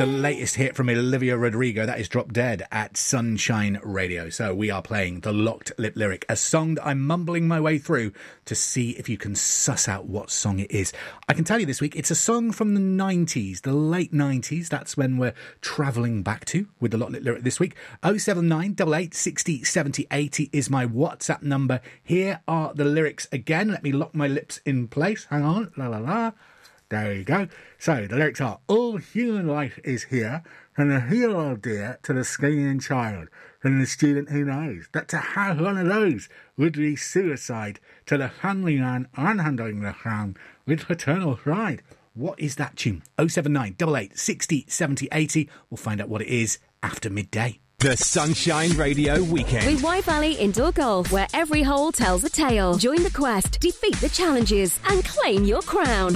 the latest hit from Olivia Rodrigo. That is Drop Dead at Sunshine Radio. So we are playing the Locked Lip Lyric, a song that I'm mumbling my way through to see if you can suss out what song it is. I can tell you this week, it's a song from the 90s, the late 90s. That's when we're travelling back to with the Locked Lip Lyric this week. 079 88 60 70 80 is my WhatsApp number. Here are the lyrics again. Let me lock my lips in place. Hang on. La la la. There you go. So the lyrics are: all human life is here, from the hero dear to the scheming child, from the student who knows that to have one of those would be suicide, to the family man unhandling the crown with paternal pride. What is that tune? 079 88 60 70 80. We'll find out what it is after midday. The Sunshine Radio Weekend. With Y Valley Indoor Golf, where every hole tells a tale. Join the quest, defeat the challenges, and claim your crown.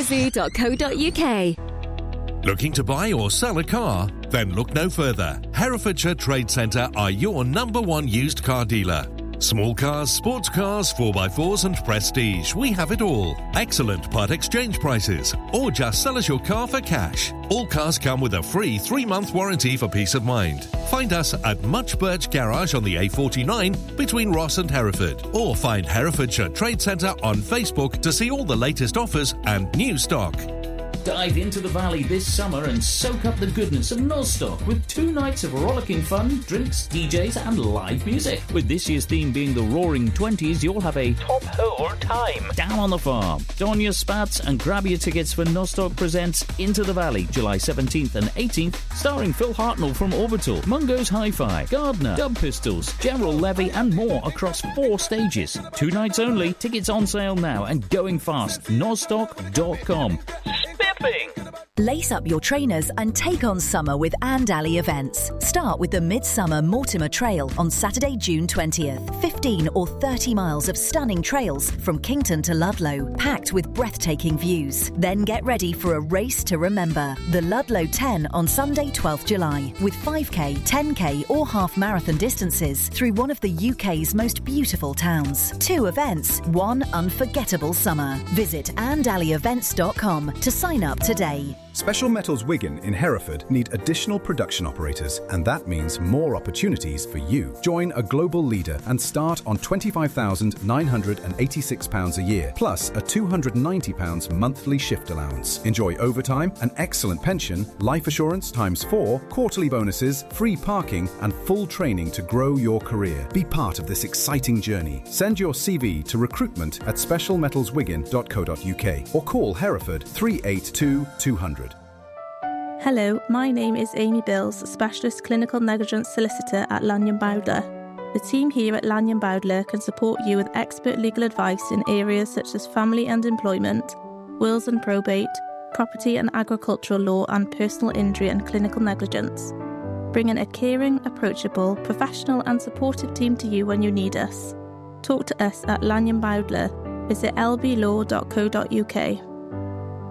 Butterflyzoo.co.uk. Looking to buy or sell a car? Then look no further. Herefordshire Trade Centre are your #1 used car dealer. Small cars, sports cars, 4x4s and prestige. We have it all. Excellent part exchange prices. Or just sell us your car for cash. All cars come with a free 3-month warranty for peace of mind. Find us at Much Birch Garage on the A49 between Ross and Hereford. Or find Herefordshire Trade Centre on Facebook to see all the latest offers and new stock. Dive into the valley this summer and soak up the goodness of Nostock with 2 nights of rollicking fun, drinks, DJs and live music. With this year's theme being the Roaring Twenties, you'll have a top hole time down on the farm. Don your spats and grab your tickets for Nostock Presents Into the Valley, July 17th and 18th, starring Phil Hartnell from Orbital, Mungo's Hi-Fi, Gardner, Dub Pistols, Gerald Levy and more across 4 stages. 2 nights only, tickets on sale now and going fast. Nostock.com. Lace up your trainers and take on summer with Andally events. Start with the Midsummer Mortimer Trail on Saturday, June 20th. 15 or 30 miles of stunning trails from Kington to Ludlow, packed with breathtaking views. Then get ready for a race to remember. The Ludlow 10 on Sunday, 12th July, with 5k, 10k or half marathon distances through one of the UK's most beautiful towns. 2 events, 1 unforgettable summer. Visit andallyevents.com to sign up today. Special Metals Wigan in Hereford need additional production operators, and that means more opportunities for you. Join a global leader and start on £25,986 a year, plus a £290 monthly shift allowance. Enjoy overtime, an excellent pension, life assurance ×4, quarterly bonuses, free parking, and full training to grow your career. Be part of this exciting journey. Send your CV to recruitment@specialmetalswigan.co.uk or call Hereford 382 200. Hello, my name is Amy Bills, Specialist Clinical Negligence Solicitor at Lanyon Bowdler. The team here at Lanyon Bowdler can support you with expert legal advice in areas such as family and employment, wills and probate, property and agricultural law, and personal injury and clinical negligence. Bringing a caring, approachable, professional and supportive team to you when you need us. Talk to us at Lanyon Bowdler. Visit lblaw.co.uk.